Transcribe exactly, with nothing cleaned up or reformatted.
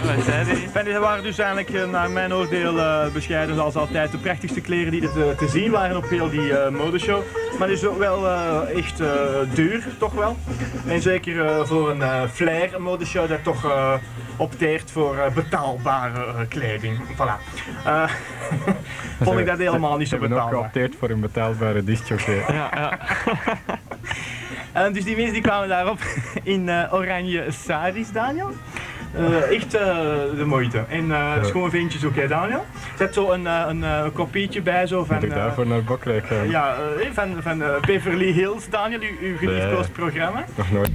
wat zei hij? En dit waren dus eigenlijk uh, naar mijn oordeel uh, bescheiden zoals altijd de prachtigste kleren die er te, te zien waren op heel die uh, modeshow. Maar dus ook wel uh, echt uh, duur, toch wel. En zeker uh, voor een uh, flair modeshow dat toch uh, opteert voor uh, betaalbare uh, kleding. Voilà. Uh, vond ik dat helemaal niet zo betaalbaar. Ze hebben ook geopteerd voor een betaalbare discjockey. Ja, ja. Uh, dus die mensen die kwamen daarop in uh, oranje saris, Daniel. Uh, echt uh, de moeite. En uh, ja. Schone vindjes ook, hè, Daniel. Zet zo een, uh, een, uh, een kopietje bij zo van... Moet ik daarvoor uh, naar Bokrijk gaan? Ja, uh, van, van uh, Beverly Hills, Daniel, uw, uw geliefkoosd nee. programma. Nog nooit.